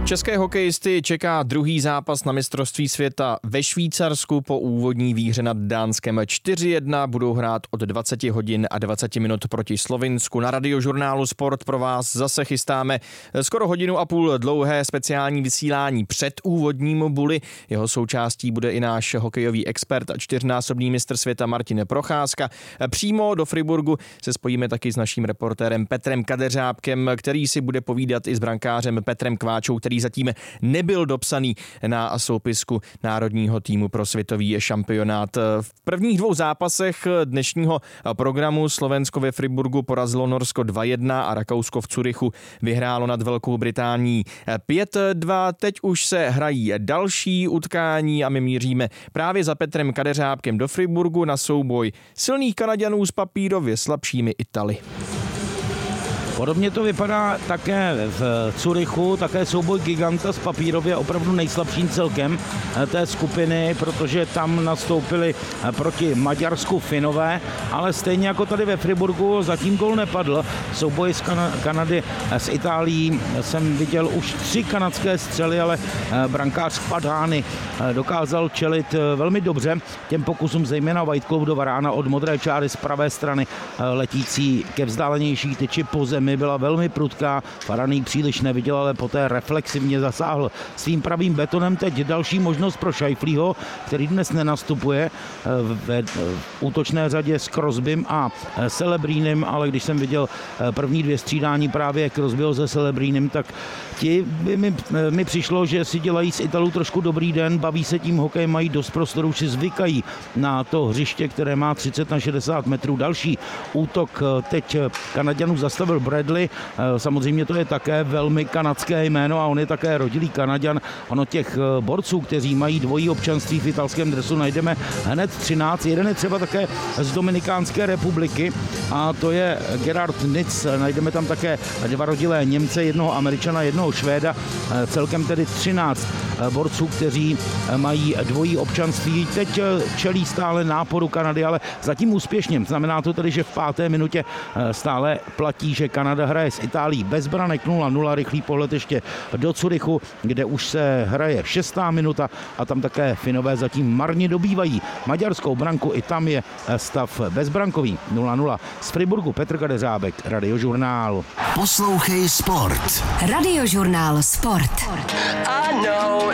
České hokejisty čeká druhý zápas na mistrovství světa ve Švýcarsku po úvodní výhře nad Dánskem 4-1. Budou hrát od 20 hodin a 20 minut proti Slovinsku. Na Radiožurnálu Sport pro vás zase chystáme skoro hodinu a půl dlouhé speciální vysílání před úvodním buli. Jeho součástí bude i náš hokejový expert a 4násobný mistr světa Martin Procházka. Přímo do Friburgu se spojíme taky s naším reportérem Petrem Kadeřábkem, který si bude povídat i s brankářem Petrem Kváčou, který zatím nebyl dopsaný na soupisku národního týmu pro světový šampionát. V prvních dvou zápasech dnešního programu Slovensko ve Friburgu porazilo Norsko 2-1 a Rakousko v Curychu vyhrálo nad Velkou Británií 5-2. Teď už se hrají další utkání a my míříme právě za Petrem Kadeřábkem do Friburgu na souboj silných Kanaďanů s papírově slabšími Italy. Podobně to vypadá také v Curychu, také souboj giganta s papírově opravdu nejslabším celkem té skupiny, protože tam nastoupili proti Maďarsku Finové, ale stejně jako tady ve Friburgu zatím gól nepadl. Souboj z Kanady s Itálií jsem viděl už 3 kanadské střely, ale brankář Padány dokázal čelit velmi dobře těm pokusům, zejména Whitecloud do Varána od modré čáry z pravé strany letící ke vzdálenější tyči po zemi byla velmi prudká, Faraný příliš neviděl, ale poté reflexivně zasáhl svým pravým betonem. Teď další možnost pro Scheifeleho, který dnes nenastupuje v útočné řadě s Crosbym a Celebrínem, ale když jsem viděl první 2 střídání právě Crosbyho se Celebrínem, tak ti by mi přišlo, že si dělají z Italů trošku dobrý den, baví se tím hokejem, mají dost prostoru, si zvykají na to hřiště, které má 30 na 60 metrů. Další útok teď Kanaďanů zastavil Bradley, samozřejmě to je také velmi kanadské jméno a on je také rodilý Kanaďan. Ono těch borců, kteří mají dvojí občanství v italském dresu, najdeme hned 13. Jeden je třeba také z Dominikánské republiky a to je Gerard Nitz. Najdeme tam také 2 rodilé Němce, jednoho Američana, jednoho Švéda, celkem tedy 13 borců, kteří mají dvojí občanství. Teď čelí stále náporu Kanady, ale zatím úspěšně. Znamená to tedy, že v 5. minutě stále platí, že Kanada hraje s Itálií bez branek 0-0. Rychlý pohled ještě do Curychu, kde už se hraje 6. minuta a tam také Finové zatím marně dobývají maďarskou branku. I tam je stav bezbrankový 0-0. Z Friburgu Petr Kadeřábek, Radiožurnál. Poslouchej Sport. Radiožurnál Sport. I know